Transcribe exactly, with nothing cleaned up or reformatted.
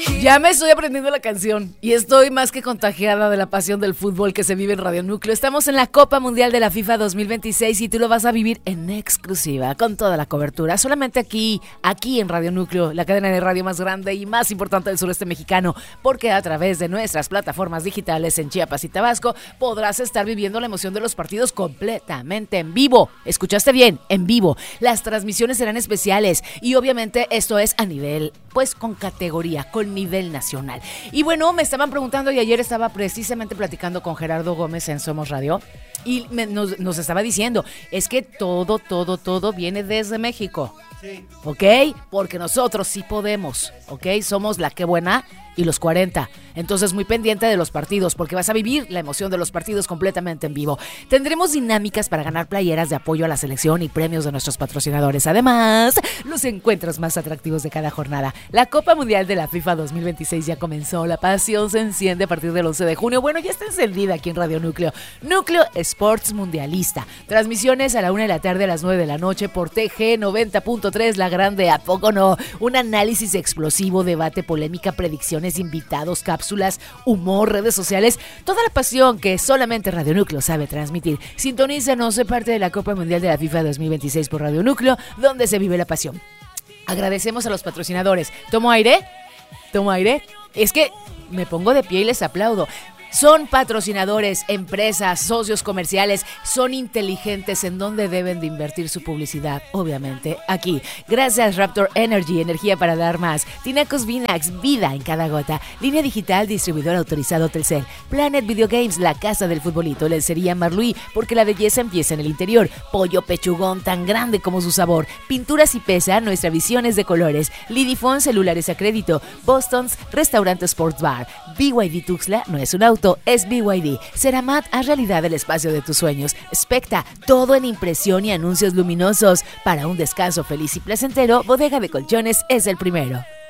Ya me estoy aprendiendo la canción y estoy más que contagiada de la pasión del fútbol que se vive en Radio Núcleo. Estamos en la Copa Mundial de la FIFA dos mil veintiséis y tú lo vas a vivir en exclusiva, con toda la cobertura, solamente aquí, aquí en Radio Núcleo, la cadena de radio más grande y más importante del sureste mexicano, porque a través de nuestras plataformas digitales en Chiapas y Tabasco podrás estar viviendo la emoción de los partidos completamente en vivo. ¿Escuchaste bien? En vivo. Las transmisiones serán especiales y obviamente esto es a nivel, pues con categoría, con nivel nacional. Y bueno, me estaban preguntando y ayer estaba precisamente platicando con Gerardo Gómez en Somos Radio y me, nos, nos estaba diciendo, es que todo, todo, todo viene desde México. Sí. ¿Ok? Porque nosotros sí podemos, ¿ok? Somos la que buena y los cuarenta. Entonces muy pendiente de los partidos porque vas a vivir la emoción de los partidos completamente en vivo. Tendremos dinámicas para ganar playeras de apoyo a la selección y premios de nuestros patrocinadores. Además, los encuentros más atractivos de cada jornada. La Copa Mundial de la FIFA dos mil veintiséis ya comenzó. La pasión se enciende a partir del once de junio. Bueno, ya está encendida aquí en Radio Núcleo. Núcleo Sports Mundialista. Transmisiones a la una de la tarde, a las nueve de la noche por T G noventa punto tres, La Grande. ¿A poco no? Un análisis explosivo, debate, polémica, predicciones, invitados, cápsulas, humor, redes sociales, toda la pasión que solamente Radio Núcleo sabe transmitir. Sintonízanos, sé parte de la Copa Mundial de la FIFA dos mil veintiséis por Radio Núcleo, donde se vive la pasión. Agradecemos a los patrocinadores. ¿Tomo aire? ¿Tomo aire? Es que me pongo de pie y les aplaudo. Son patrocinadores, empresas, socios comerciales, son inteligentes en dónde deben de invertir su publicidad, obviamente, aquí. Gracias Raptor Energy, energía para dar más. Tinacos Vinax, vida en cada gota. Línea digital, distribuidor autorizado Telcel. Planet Video Games, la casa del futbolito. Lencería Marluí, porque la belleza empieza en el interior. Pollo pechugón, tan grande como su sabor. Pinturas y pesa, nuestra visión es de colores. Lidifone, celulares a crédito. Boston's, restaurante Sports Bar. B Y D Tuxtla, no es un auto, es B Y D. Ceramat, haz realidad el espacio de tus sueños. Specta, todo en impresión y anuncios luminosos. Para un descanso feliz y placentero, Bodega de Colchones es el primero.